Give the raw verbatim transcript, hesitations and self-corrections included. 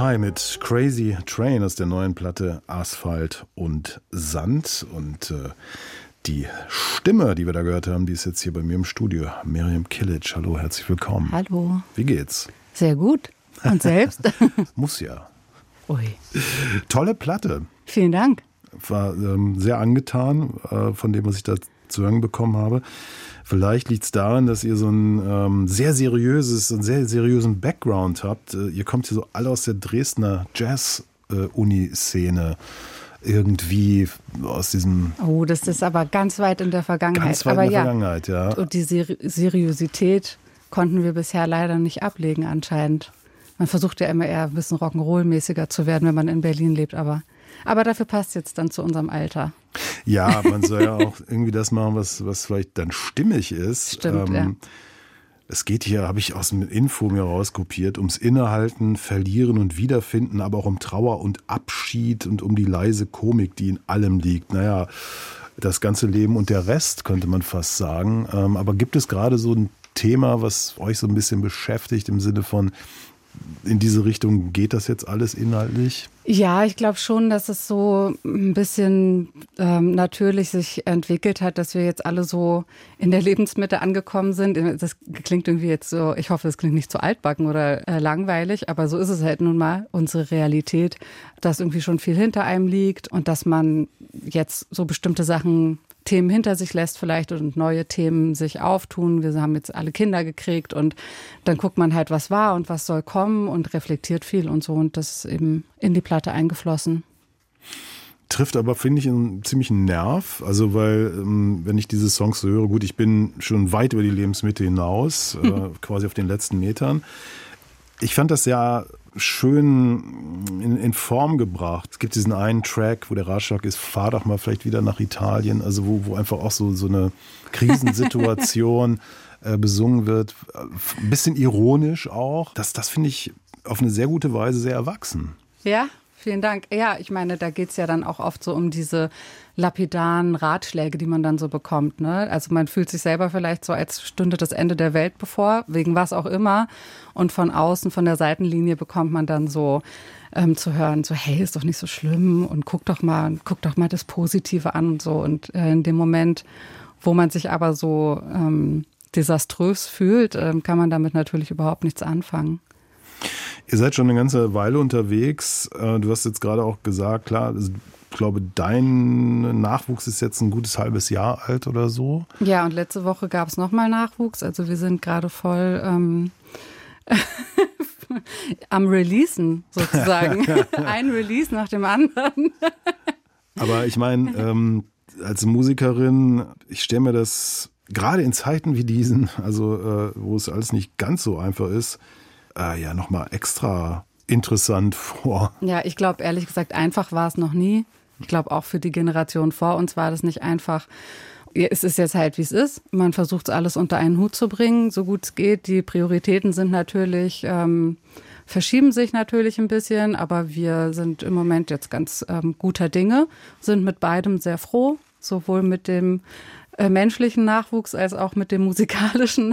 Pie mit Crazy Train aus der neuen Platte Asphalt und Sand. Und äh, die Stimme, die wir da gehört haben, die ist jetzt hier bei mir im Studio. Miriam Kilic, hallo, herzlich willkommen. Hallo. Wie geht's? Sehr gut. Und selbst? Muss ja. Ui. Tolle Platte. Vielen Dank. War ähm, sehr angetan äh, von dem, was ich da zu hören bekommen habe. Vielleicht liegt es daran, dass ihr so ein ähm, sehr seriöses, einen sehr seriösen Background habt. Äh, ihr kommt hier so alle aus der Dresdner Jazz-Uni-Szene. Irgendwie aus diesem... Oh, das ist aber ganz weit in der Vergangenheit. Ganz weit aber in der ja, Vergangenheit, ja. Und die Ser- Seriosität konnten wir bisher leider nicht ablegen anscheinend. Man versucht ja immer eher ein bisschen Rock'n'Roll-mäßiger zu werden, wenn man in Berlin lebt. Aber, aber dafür passt es jetzt dann zu unserem Alter. Ja, man soll ja auch irgendwie das machen, was, was vielleicht dann stimmig ist. Stimmt, ähm, ja. Es geht hier, habe ich aus dem Info mir rauskopiert, ums Innehalten, Verlieren und Wiederfinden, aber auch um Trauer und Abschied und um die leise Komik, die in allem liegt. Naja, das ganze Leben und der Rest, könnte man fast sagen. Aber gibt es gerade so ein Thema, was euch so ein bisschen beschäftigt, im Sinne von, in diese Richtung geht das jetzt alles inhaltlich? Ja, ich glaube schon, dass es so ein bisschen ähm, natürlich sich entwickelt hat, dass wir jetzt alle so in der Lebensmitte angekommen sind. Das klingt irgendwie jetzt so, ich hoffe, das klingt nicht zu altbacken oder äh, langweilig, aber so ist es halt nun mal, unsere Realität, dass irgendwie schon viel hinter einem liegt und dass man jetzt so bestimmte Sachen, Themen hinter sich lässt vielleicht und neue Themen sich auftun. Wir haben jetzt alle Kinder gekriegt und dann guckt man halt, was war und was soll kommen und reflektiert viel und so und das ist eben in die Platte eingeflossen. Trifft aber, finde ich, einen ziemlichen Nerv. Also, weil, wenn ich diese Songs so höre, gut, ich bin schon weit über die Lebensmitte hinaus, äh, quasi auf den letzten Metern. Ich fand das ja schön in, in Form gebracht. Es gibt diesen einen Track, wo der Ratschlag ist, fahr doch mal vielleicht wieder nach Italien, also wo, wo einfach auch so, so eine Krisensituation äh, besungen wird. Ein bisschen ironisch auch. Das, das finde ich auf eine sehr gute Weise sehr erwachsen. Ja, vielen Dank. Ja, ich meine, da geht es ja dann auch oft so um diese lapidaren Ratschläge, die man dann so bekommt. Ne? Also man fühlt sich selber vielleicht so, als stünde das Ende der Welt bevor, wegen was auch immer. Und von außen, von der Seitenlinie bekommt man dann so ähm, zu hören, so hey, ist doch nicht so schlimm und guck doch mal, guck doch mal das Positive an und so. Und äh, in dem Moment, wo man sich aber so ähm, desaströs fühlt, äh, kann man damit natürlich überhaupt nichts anfangen. Ihr seid schon eine ganze Weile unterwegs. Du hast jetzt gerade auch gesagt, klar, ich glaube, dein Nachwuchs ist jetzt ein gutes halbes Jahr alt oder so. Ja, und letzte Woche gab es nochmal Nachwuchs. Also wir sind gerade voll ähm, am Releasen sozusagen. Ein Release nach dem anderen. Aber ich meine, ähm, als Musikerin, ich stelle mir das gerade in Zeiten wie diesen, also äh, wo es alles nicht ganz so einfach ist, äh, ja nochmal extra interessant vor. Ja, ich glaube ehrlich gesagt, einfach war es noch nie. Ich glaube auch für die Generation vor uns war das nicht einfach. Es ist jetzt halt, wie es ist. Man versucht es alles unter einen Hut zu bringen, so gut es geht. Die Prioritäten sind natürlich, ähm, verschieben sich natürlich ein bisschen, aber wir sind im Moment jetzt ganz ähm, guter Dinge, sind mit beidem sehr froh, sowohl mit dem äh, menschlichen Nachwuchs als auch mit dem musikalischen